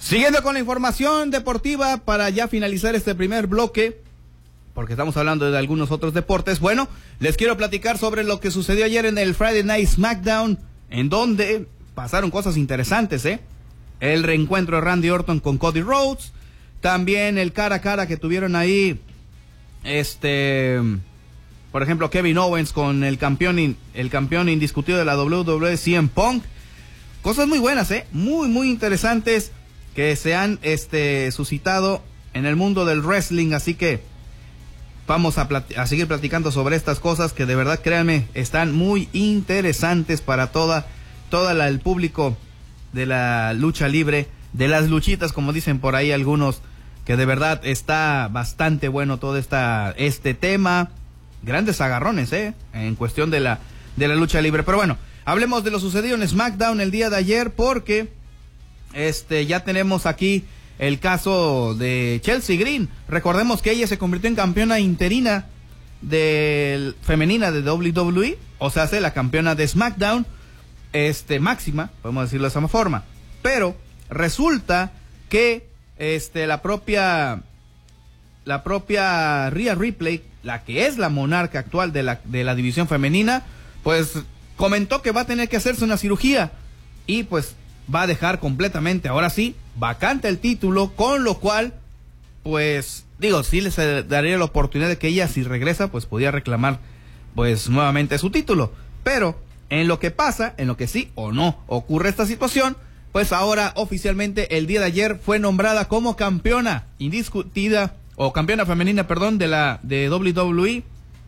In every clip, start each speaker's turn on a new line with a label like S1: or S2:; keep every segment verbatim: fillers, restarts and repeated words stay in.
S1: Siguiendo con la información deportiva para ya finalizar este primer bloque, porque estamos hablando de algunos otros deportes. Bueno, les quiero platicar sobre lo que sucedió ayer en el Friday Night SmackDown, en donde pasaron cosas interesantes, ¿eh? El reencuentro de Randy Orton con Cody Rhodes, también el cara a cara que tuvieron ahí, este, por ejemplo, Kevin Owens con el campeón, in, el campeón indiscutido de la doble u doble u E, C M Punk. Cosas muy buenas, ¿eh? Muy, muy interesantes que se han, este, suscitado en el mundo del wrestling, así que vamos a, plat- a seguir platicando sobre estas cosas que de verdad, créanme, están muy interesantes para toda, toda la, el público de la lucha libre, de las luchitas, como dicen por ahí algunos, que de verdad está bastante bueno todo esta, este tema. Grandes agarrones, eh, en cuestión de la, de la lucha libre. Pero bueno, hablemos de lo sucedido en SmackDown el día de ayer, porque este, ya tenemos aquí el caso de Chelsea Green. Recordemos que ella se convirtió en campeona interina del, femenina de doble u doble u E, o sea, hace la campeona de SmackDown, este, máxima, podemos decirlo de esa forma. Pero resulta que este, la propia, la propia Rhea Ripley, la que es la monarca actual de la, de la división femenina, pues comentó que va a tener que hacerse una cirugía y pues va a dejar completamente, ahora sí, vacante el título, con lo cual, pues, digo, sí les daría la oportunidad de que ella, si regresa, pues podía reclamar, pues, nuevamente su título. Pero, en lo que pasa, en lo que sí o no ocurre esta situación, pues ahora oficialmente el día de ayer fue nombrada como campeona indiscutida, o campeona femenina, perdón, de la, de doble u doble u E,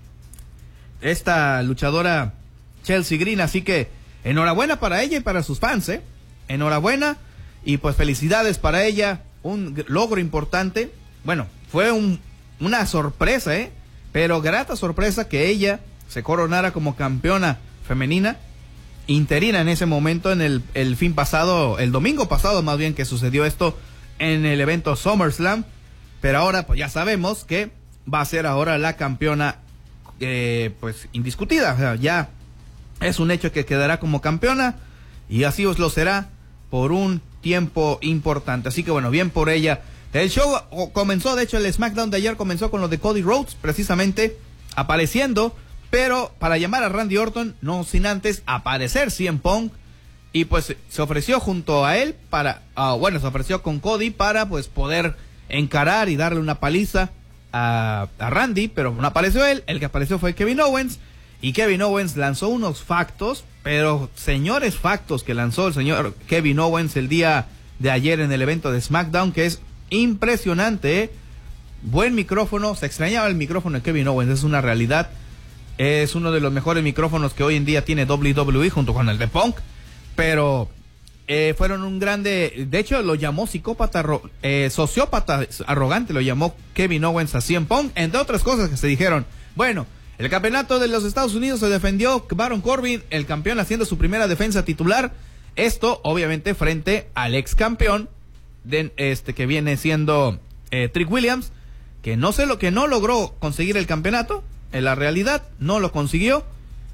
S1: esta luchadora Chelsea Green, así que enhorabuena para ella y para sus fans, eh. Enhorabuena y pues felicidades para ella, un logro importante. Bueno, fue un, una sorpresa, ¿eh? Pero grata sorpresa que ella se coronara como campeona femenina interina en ese momento, en el, el fin pasado, el domingo pasado más bien, que sucedió esto en el evento SummerSlam. Pero ahora pues ya sabemos que va a ser ahora la campeona eh, pues indiscutida, o sea, ya es un hecho que quedará como campeona y así os lo será por un tiempo importante. Así que bueno, bien por ella. El show comenzó, de hecho el SmackDown de ayer comenzó con lo de Cody Rhodes, precisamente apareciendo, pero para llamar a Randy Orton, no sin antes aparecer C M Punk, y pues se ofreció junto a él para, uh, bueno, se ofreció con Cody para pues poder encarar y darle una paliza a, a Randy, pero no apareció él. El que apareció fue Kevin Owens, y Kevin Owens lanzó unos factos, pero señores factos que lanzó el señor Kevin Owens el día de ayer en el evento de SmackDown, que es impresionante, ¿eh? Buen micrófono, se extrañaba el micrófono de Kevin Owens, es una realidad, es uno de los mejores micrófonos que hoy en día tiene doble u doble u E junto con el de Punk, pero eh, fueron un grande, de hecho lo llamó psicópata, eh, sociópata arrogante, lo llamó Kevin Owens a C M Punk, entre otras cosas que se dijeron. Bueno, el campeonato de los Estados Unidos se defendió Baron Corbin, el campeón haciendo su primera defensa titular. Esto, obviamente, frente al ex campeón de este que viene siendo eh, Trick Williams, que no sé lo que no logró conseguir el campeonato. En la realidad, no lo consiguió.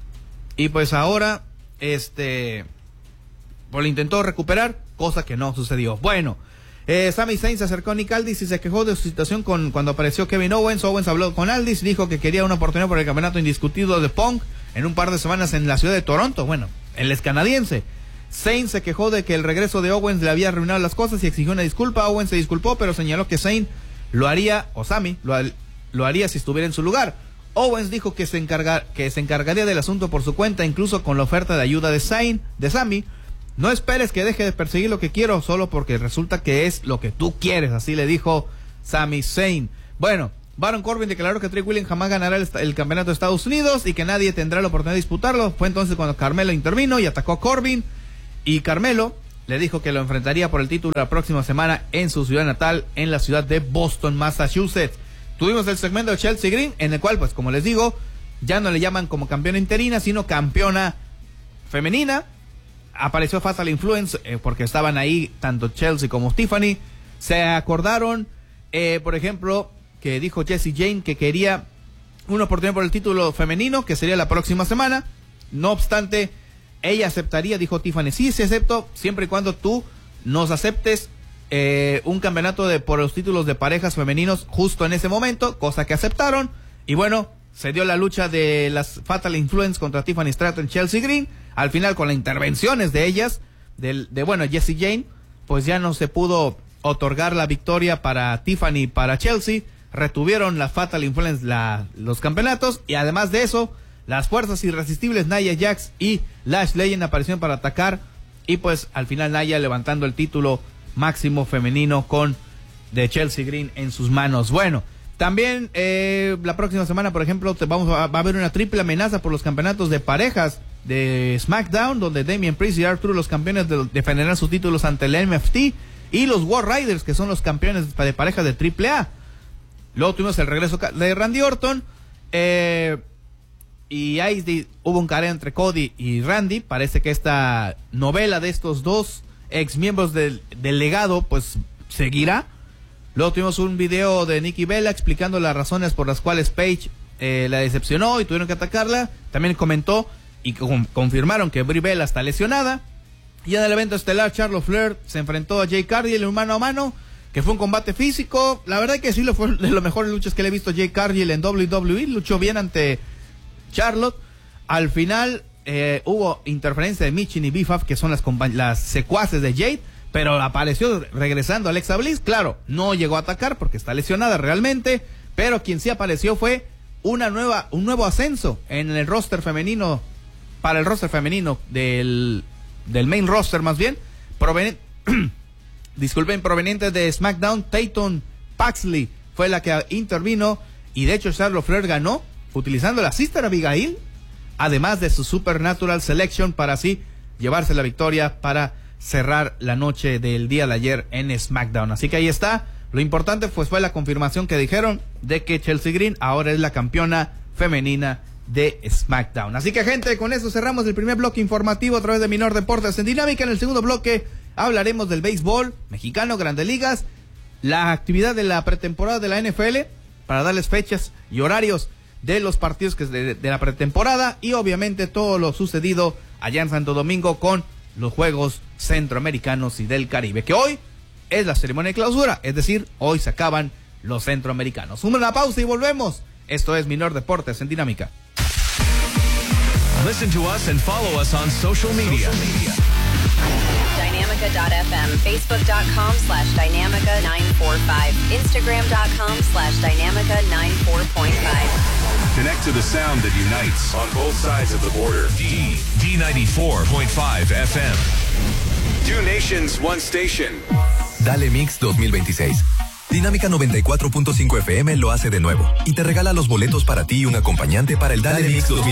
S1: Y pues ahora, este, pues lo intentó recuperar, cosa que no sucedió. Bueno. Eh, Sami Zayn se acercó a Nick Aldis y se quejó de su situación con cuando apareció Kevin Owens. Owens habló con Aldis, dijo que quería una oportunidad por el campeonato indiscutido de Punk en un par de semanas en la ciudad de Toronto. Bueno, él es canadiense. Zayn se quejó de que el regreso de Owens le había arruinado las cosas y exigió una disculpa. Owens se disculpó, pero señaló que Zayn lo haría, o Sami lo, lo haría si estuviera en su lugar. Owens dijo que se, encarga, que se encargaría del asunto por su cuenta, incluso con la oferta de ayuda de Zayn, de Sami. No esperes que deje de perseguir lo que quiero solo porque resulta que es lo que tú quieres, así le dijo Sami Zayn. Bueno, Baron Corbin declaró que Trick Williams jamás ganará el, el campeonato de Estados Unidos y que nadie tendrá la oportunidad de disputarlo. Fue entonces cuando Carmelo intervino y atacó a Corbin, y Carmelo le dijo que lo enfrentaría por el título la próxima semana en su ciudad natal, en la ciudad de Boston, Massachusetts. Tuvimos el segmento de Chelsea Green, en el cual, pues como les digo, ya no le llaman como campeona interina, sino campeona femenina. Apareció Fatal Influence eh, porque estaban ahí tanto Chelsea como Tiffany. Se acordaron, eh, por ejemplo, que dijo Jessie Jane que quería una oportunidad por el título femenino, que sería la próxima semana. No obstante, ella aceptaría, dijo Tiffany, sí, sí acepto, siempre y cuando tú nos aceptes eh, un campeonato de por los títulos de parejas femeninos justo en ese momento, cosa que aceptaron. Y bueno, se dio la lucha de las Fatal Influence contra Tiffany Stratton y Chelsea Green. Al final, con las intervenciones de ellas, de, de bueno, Jessie Jane, pues ya no se pudo otorgar la victoria para Tiffany y para Chelsea. Retuvieron la Fatal Influence la, los campeonatos, y además de eso, las fuerzas irresistibles Nia Jax y Lash Legend aparecieron para atacar, y pues al final Nia levantando el título máximo femenino con de Chelsea Green en sus manos. Bueno, también eh, la próxima semana, por ejemplo, te vamos a, va a haber una triple amenaza por los campeonatos de parejas de SmackDown, donde Damian Priest y R-Truth, los campeones, de, defenderán sus títulos ante el M F T, y los War Riders, que son los campeones de parejas de triple A. Luego tuvimos el regreso de Randy Orton, eh, y ahí de, hubo un careo entre Cody y Randy. Parece que esta novela de estos dos ex miembros del, del legado pues seguirá. Luego tuvimos un video de Nikki Bella explicando las razones por las cuales Paige eh, la decepcionó y tuvieron que atacarla. También comentó y con, confirmaron que Brie Bella está lesionada. Y en el evento estelar, Charlotte Flair se enfrentó a Jade Cargill en un mano a mano, que fue un combate físico. La verdad que sí lo fue de los mejores luchas que le he visto a Jade Cargill en W W E. Luchó bien ante Charlotte. Al final eh, hubo interferencia de Michin y Bifaf, que son las, las secuaces de Jade, pero apareció regresando Alexa Bliss. Claro, no llegó a atacar porque está lesionada realmente, pero quien sí apareció fue una nueva, un nuevo ascenso en el roster femenino, para el roster femenino del, del main roster más bien, proveniente, disculpen, proveniente de SmackDown. Tatum Paxley fue la que intervino, y de hecho Charlotte Flair ganó utilizando la Sister Abigail, además de su Supernatural Selection, para así llevarse la victoria para cerrar la noche del día de ayer en SmackDown. Así que ahí está. Lo importante pues fue la confirmación que dijeron de que Chelsea Green ahora es la campeona femenina de SmackDown. Así que, gente, con eso cerramos el primer bloque informativo a través de Minor Deportes en Dinámica. En el segundo bloque hablaremos del béisbol mexicano, Grandes Ligas, la actividad de la pretemporada de la N F L, para darles fechas y horarios de los partidos que de, de la pretemporada, y obviamente todo lo sucedido allá en Santo Domingo con los Juegos Centroamericanos y del Caribe, que hoy es la ceremonia de clausura, es decir, hoy se acaban los centroamericanos. Una pausa y volvemos. Esto es Minor Deportes en Dinámica.
S2: Listen to us and follow us on social media.
S3: Dynamica dot f m, facebook dot com slash Dynamica nine four five, instagram dot com slash Dynamica nine four point five.
S2: Connect to the sound that unites on both sides of the border. D, D ninety-four point five F M. Two nations, one station.
S4: Dale Mix dos mil veintiséis. Dinámica noventa y cuatro punto cinco F M lo hace de nuevo y te regala los boletos para ti y un acompañante para el Dale Mix dos mil veintiséis.